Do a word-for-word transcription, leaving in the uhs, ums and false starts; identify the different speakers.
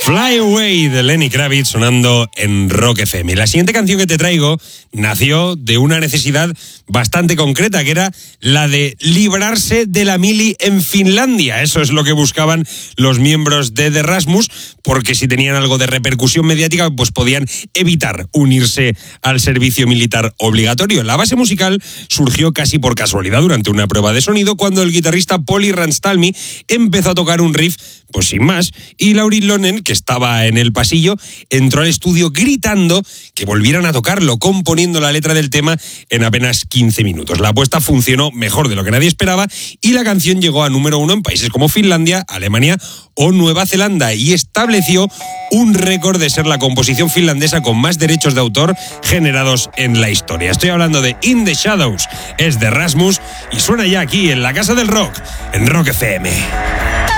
Speaker 1: Fly Away de Lenny Kravitz sonando en Rock F M. La siguiente canción que te traigo nació de una necesidad bastante concreta, que era la de librarse de la mili en Finlandia. Eso es lo que buscaban los miembros de The Rasmus, porque si tenían algo de repercusión mediática, pues podían evitar unirse al servicio militar obligatorio. La base musical surgió casi por casualidad durante una prueba de sonido, cuando el guitarrista Polly Rantasniemi empezó a tocar un riff, pues sin más, y Lauri Lonen, que estaba en el pasillo, entró al estudio gritando que volvieran a tocarlo, componiendo la letra del tema en apenas quince minutos. La apuesta funcionó mejor de lo que nadie esperaba y la canción llegó a número uno en países como Finlandia, Alemania o Nueva Zelanda y estableció un récord de ser la composición finlandesa con más derechos de autor generados en la historia. Estoy hablando de In the Shadows, es de Rasmus y suena ya aquí en la Casa del Rock, en Rock F M.